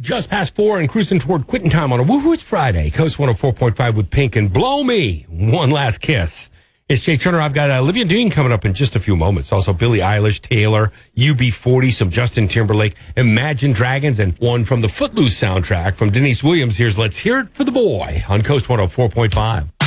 Just past 4 and cruising toward quitting time on a Woohoo It's Friday. Coast 104.5 with Pink and Blow Me. One Last Kiss. It's Jake Turner. I've got Olivia Dean coming up in just a few moments. Also Billie Eilish, Taylor, UB40, some Justin Timberlake, Imagine Dragons, and one from the Footloose soundtrack from Denise Williams. Here's Let's Hear It for the Boy on Coast 104.5.